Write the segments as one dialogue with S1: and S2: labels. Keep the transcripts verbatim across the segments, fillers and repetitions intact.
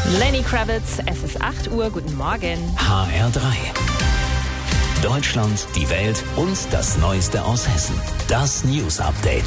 S1: Lenny Kravitz, es ist acht Uhr, guten Morgen.
S2: H R drei. Deutschland, die Welt und das Neueste aus Hessen. Das News Update.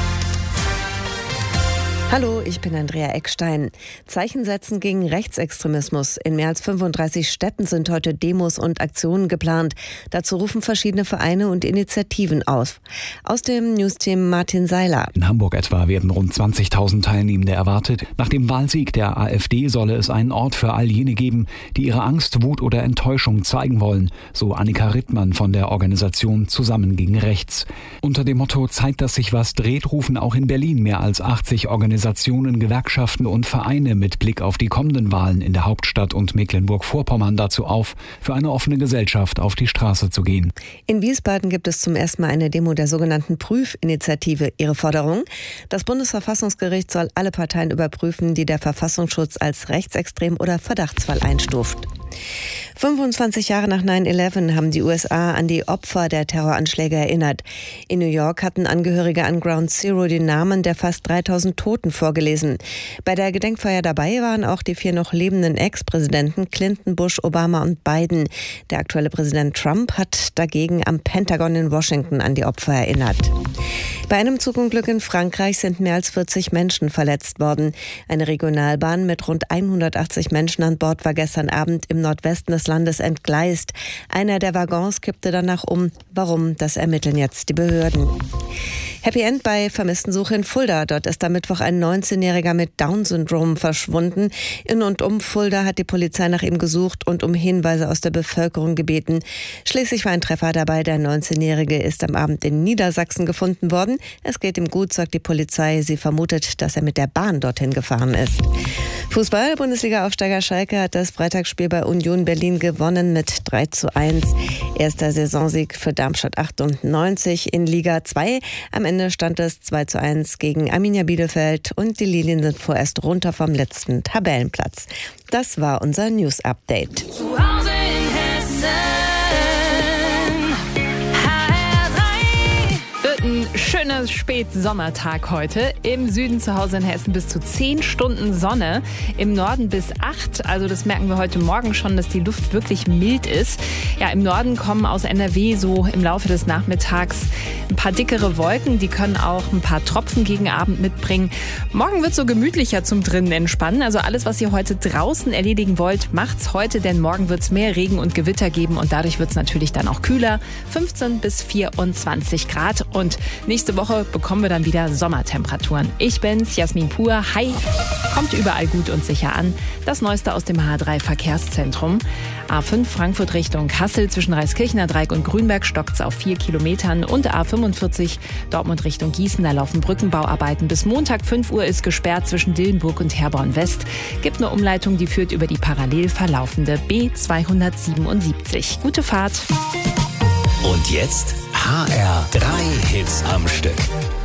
S3: Hallo, ich bin Andrea Eckstein. Zeichen setzen gegen Rechtsextremismus. In mehr als fünfunddreißig Städten sind heute Demos und Aktionen geplant. Dazu rufen verschiedene Vereine und Initiativen auf. Aus dem Newsteam Martin Seiler.
S4: In Hamburg etwa werden rund zwanzigtausend Teilnehmende erwartet. Nach dem Wahlsieg der AfD solle es einen Ort für all jene geben, die ihre Angst, Wut oder Enttäuschung zeigen wollen, so Annika Rittmann von der Organisation Zusammen gegen Rechts. Unter dem Motto Zeit, dass sich was dreht, rufen auch in Berlin mehr als achtzig Organisationen Organisationen, Gewerkschaften und Vereine mit Blick auf die kommenden Wahlen in der Hauptstadt und Mecklenburg-Vorpommern dazu auf, für eine offene Gesellschaft auf die Straße zu gehen.
S3: In Wiesbaden gibt es zum ersten Mal eine Demo der sogenannten Prüfinitiative. Ihre Forderung? Das Bundesverfassungsgericht soll alle Parteien überprüfen, die der Verfassungsschutz als rechtsextrem oder Verdachtsfall einstuft. fünfundzwanzig Jahre nach neun elf haben die U S A an die Opfer der Terroranschläge erinnert. In New York hatten Angehörige an Ground Zero die Namen der fast dreitausend Toten vorgelesen. Bei der Gedenkfeier dabei waren auch die vier noch lebenden Ex-Präsidenten Clinton, Bush, Obama und Biden. Der aktuelle Präsident Trump hat dagegen am Pentagon in Washington an die Opfer erinnert. Bei einem Zugunglück in Frankreich sind mehr als vierzig Menschen verletzt worden. Eine Regionalbahn mit rund hundertachtzig Menschen an Bord war gestern Abend im Nordwesten des Landes entgleist. Einer der Waggons kippte danach um. Warum, das ermitteln jetzt die Behörden. Happy End bei Vermisstensuche in Fulda. Dort ist am Mittwoch ein neunzehnjähriger mit Down-Syndrom verschwunden. In und um Fulda hat die Polizei nach ihm gesucht und um Hinweise aus der Bevölkerung gebeten. Schließlich war ein Treffer dabei. Der neunzehnjährige ist am Abend in Niedersachsen gefunden worden. Es geht ihm gut, sagt die Polizei. Sie vermutet, dass er mit der Bahn dorthin gefahren ist. Fußball, Bundesliga-Aufsteiger Schalke hat das Freitagsspiel bei Union Berlin gewonnen mit drei zu eins. Erster Saisonsieg für Darmstadt achtundneunzig in Liga zwei. Am Ende stand es zwei zu eins gegen Arminia Bielefeld und die Lilien sind vorerst runter vom letzten Tabellenplatz. Das war unser News-Update.
S1: Zu Hause in Hessen, H R drei. Wird ein schöner Spätsommertag heute. Im Süden zu Hause in Hessen bis zu zehn Stunden Sonne. Im Norden bis acht. Also das merken wir heute Morgen schon, dass die Luft wirklich mild ist. Ja, im Norden kommen aus N R W so im Laufe des Nachmittags ein paar dickere Wolken. Die können auch ein paar Tropfen gegen Abend mitbringen. Morgen wird es so gemütlicher zum drinnen entspannen. Also alles, was ihr heute draußen erledigen wollt, macht's heute, denn morgen wird es mehr Regen und Gewitter geben und dadurch wird es natürlich dann auch kühler. fünfzehn bis vierundzwanzig Grad und nächste Woche bekommen wir dann wieder Sommertemperaturen. Ich bin's, Jasmin Pur. Hi! Kommt überall gut und sicher an. Das Neueste aus dem H R drei Verkehrszentrum. A fünf Frankfurt Richtung Kassel zwischen Reiskirchener Dreieck und Grünberg stockt's auf vier Kilometern und A fünfundvierzig Dortmund Richtung Gießen. Da laufen Brückenbauarbeiten. Bis Montag fünf Uhr ist gesperrt zwischen Dillenburg und Herborn West. Gibt eine Umleitung, die führt über die parallel verlaufende B zweihundertsiebenundsiebzig. Gute Fahrt!
S2: Und jetzt H R drei Hits am Stück.